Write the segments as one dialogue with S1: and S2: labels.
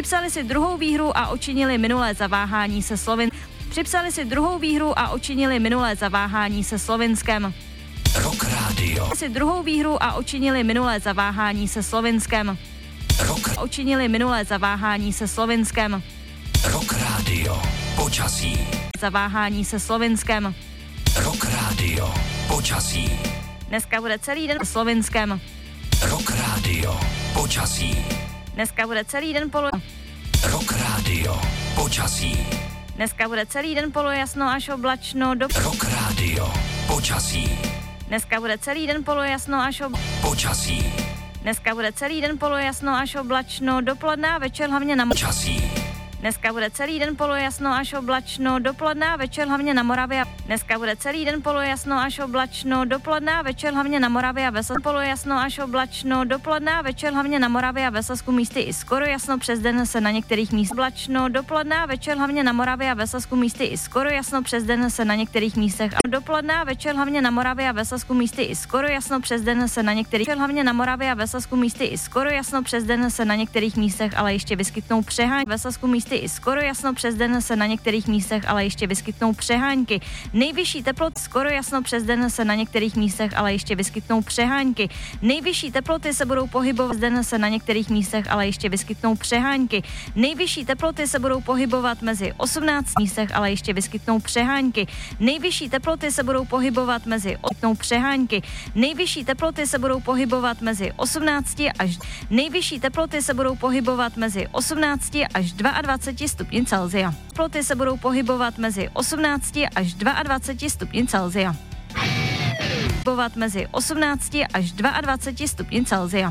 S1: Připsali si druhou výhru a učinili minulé zaváhání se Připsali si druhou výhru a učinili minulé zaváhání se Slovinskem.
S2: Rock Radio.
S1: Si druhou výhru a učinili minulé zaváhání se Slovinskem. Učinili minulé zaváhání se Slovinskem.
S2: Rock Radio. Počasí.
S1: Zaváhání se Slovinskem.
S2: Rock Radio. Počasí.
S1: Dneska bude celý den Slovinskem.
S2: Rock Radio. Počasí.
S1: Dneska bude celý den
S2: Rock Radio. Počasí.
S1: Dneska bude celý den polojasno až oblačno
S2: Rock Radio. Počasí.
S1: Dneska bude celý den polojasno až
S2: Počasí.
S1: Dneska bude celý den polojasno až oblačno, dopoledne a večer hlavně na
S2: Počasí.
S1: Dneska bude celý den polojasno až oblačno, dopoledne a večer hlavně na Moravě. Dneska bude celý den polojasno až oblačno, dopoledne a večer hlavně na Moravě a ve Slezsku. Polojasno až oblačno, dopoledne a večer hlavně na Moravě a ve Slezsku místy i skoro jasno, přes den se na některých místech oblačno, dopoledne a večer hlavně na Moravě a ve Slezsku místy i skoro jasno, přes den se na některých místech a dopoledne a večer hlavně na Moravě a ve Slezsku místy i skoro jasno, přes den se na některých hlavně na Moravě a ve Slezsku místy i skoro jasno, přes den se na některých místech ale ještě vyskytnou přehánky. Ve Slezsku místy i skoro jasno, přes den se na některých místech ale ještě vyskytnou přehánky. Nejvyšší teploty skoro jasno, přes den se na některých místech ale ještě vyskytnou přehánky. Nejvyšší teploty se budou pohybovat, přes den se na některých místech ale ještě vyskytnou přehánky. Nejvyšší teploty se budou pohybovat mezi 18 místech, ale ještě vyskytnou přehánky. Nejvyšší teploty se budou pohybovat mezi přehánky. Nejvyšší teploty se budou pohybovat mezi 18 až nejvyšší teploty se budou pohybovat mezi 18 až 22 stupňů Celsia. Teploty se budou pohybovat mezi 18 až 22 stupňů Celsia. Pohybovat mezi 18 až 22 stupňů Celsia.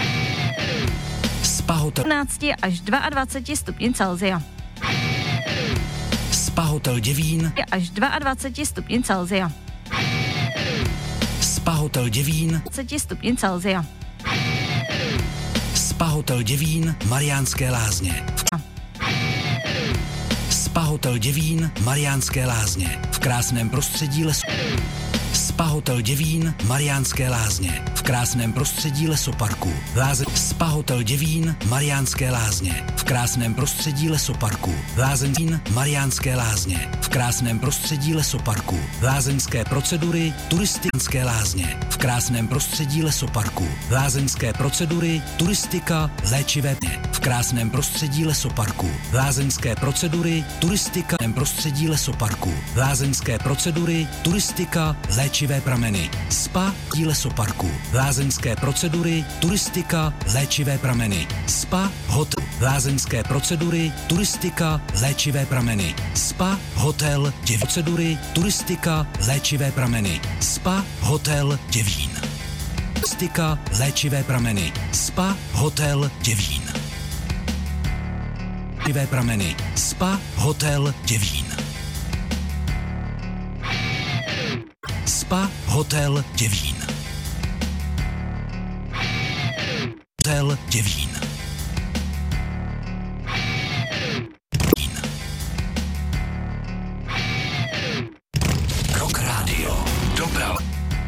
S2: Spahotel
S1: 18 až 22 stupňů Celsia.
S2: Spahotel Děvín
S1: Až 22 stupňů Celsia.
S2: Spahotel Děvín
S1: 20 stupňů Celsia.
S2: Spahotel Děvín Mariánské Lázně. Spahotel Děvín Mariánské Lázně. V krásném prostředí lesu. Spahotel Děvín Mariánské Lázně. V krásném prostředí lesoparku. Spahotel Děvín Mariánské Lázně. V krásném prostředí lesoparku. Lázeňský Mariánské Lázně. V krásném prostředí lesoparku. Lázeňské procedury turistické lázně. V krásném prostředí lesoparku. Lázeňské procedury turistika léčivé dny. V krásném prostředí lesoparku. Lázeňské procedury turistika v prostředí lesoparku. Lázeňské procedury turistika léčivé prameny. Spa í lesoparku. Lázeňské procedury turistika léčivé prameny. Spa hotel. Lázeňské procedury turistika léčivé prameny. Spa hotel Děvín. Procedury turistika léčivé prameny. Spa hotel Děvín. Turistika léčivé prameny. Spa hotel Děvín. Léčivé prameny. Spa hotel Děvín. Spa hotel Děvín. Hotel Děvín. Rock Radio. Doprava.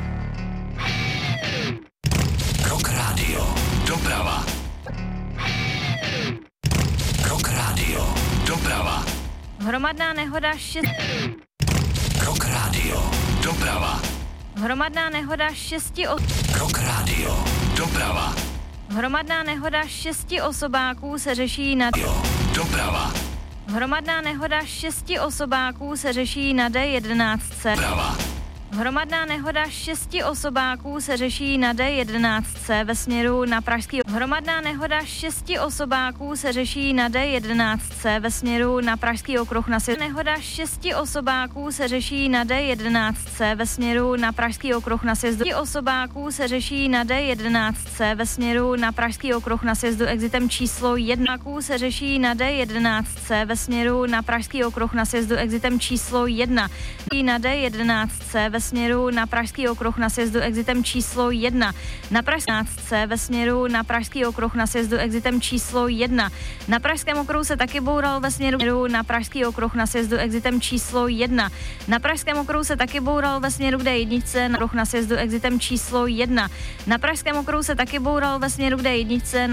S2: Rock Radio. Doprava. Rock Radio. Doprava.
S1: Hromadná nehoda 6.
S2: Rock Radio. Doprava.
S1: Hromadná nehoda 6
S2: Rock Radio. Doprava.
S1: Hromadná nehoda 6 osobáků se řeší na
S2: Doprava.
S1: Hromadná nehoda 6 osobáků se řeší na D11.
S2: Doprava.
S1: Hromadná nehoda 6 osobáků se řeší na D11 ve směru na pražský. Hromadná nehoda 6 osobáků se řeší na D11 ve směru na pražský okruh na sjezdu. Nehoda 6 osobáků se řeší na D11 ve směru na pražský okruh na sjezdu. 6 osobáků se řeší na D11 ve směru na pražský okruh na sjezdu exitem číslo 1. Se řeší na D11 ve směru na pražský okruh na sjezdu exitem číslo 1. Na D11 ve směru na pražský okruh na sjezdu exitem číslo 1. Na pražském ve směru na pražský okruh na sjezdu exitem číslo 1. Na pražském okruhu se taky boural ve směru na pražský okruh na sjezdu exitem číslo 1. Na pražském okruhu se taky boural ve směru D1 na okruh na sjezdu exitem číslo 1. Na pražském okruhu se taky boural ve směru D1